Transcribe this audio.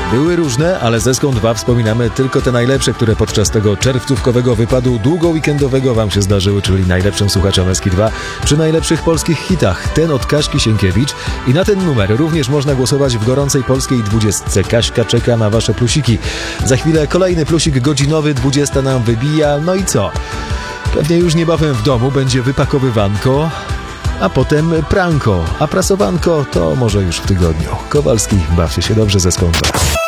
Były różne, ale ze Skąd 2 wspominamy tylko te najlepsze, które podczas tego czerwcówkowego wypadu długo-weekendowego wam się zdarzyły, czyli najlepszym słuchaczom Eski 2 przy najlepszych polskich hitach. Ten od Kaśki Sienkiewicz i na ten numer również można głosować w gorącej polskiej 20. Kaśka czeka na wasze plusiki. Za chwilę kolejny plusik godzinowy, 20 nam wybija, no i co? Pewnie już niebawem w domu będzie wypakowywanko, a potem pranko, a prasowanko to może już w tygodniu. Kowalski, bawcie się dobrze ze Skąd 2.